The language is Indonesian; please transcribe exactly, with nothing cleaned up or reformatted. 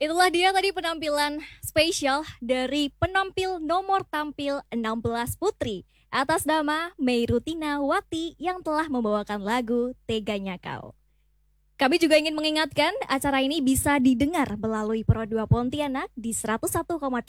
Itulah dia tadi penampilan spesial dari penampil nomor tampil enam belas putri atas nama Meirutina Wati yang telah membawakan lagu Teganya Kau. Kami juga ingin mengingatkan acara ini bisa didengar melalui Pro dua Pontianak di seratus satu koma delapan